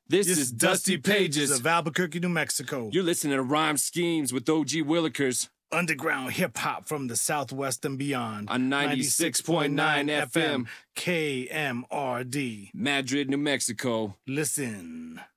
This is Dusty Pages of Albuquerque, New Mexico. You're listening to Rhyme Schemes with OG Willikers. Underground hip-hop from the Southwest and beyond. On 96.9 FM. KMRD. Madrid, New Mexico. Listen.